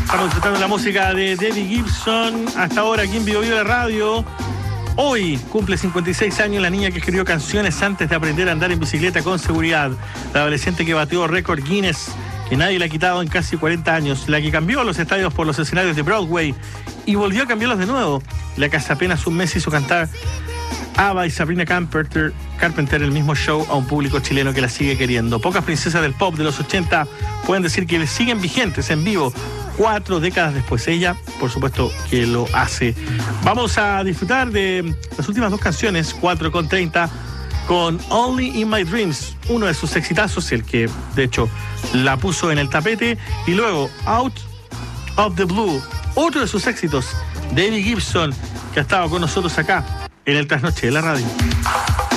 Estamos disfrutando de la música de Debbie Gibson hasta ahora aquí en Vivo Vivo de Radio. Hoy cumple 56 años la niña que escribió canciones antes de aprender a andar en bicicleta con seguridad. La adolescente que batió récord Guinness, que nadie le ha quitado en casi 40 años. La que cambió los estadios por los escenarios de Broadway y volvió a cambiarlos de nuevo. La que hace apenas un mes hizo cantar ABBA y Sabrina Carpenter el mismo show a un público chileno que la sigue queriendo. Pocas princesas del pop de los 80 pueden decir que siguen vigentes en vivo 4 décadas después. Ella, por supuesto, que lo hace. Vamos a disfrutar de las últimas 2 canciones, 4:30, con Only in My Dreams, uno de sus exitazos, el que de hecho la puso en el tapete, y luego Out of the Blue, otro de sus éxitos, Debbie Gibson, que ha estado con nosotros acá en el Trasnoche de la Radio.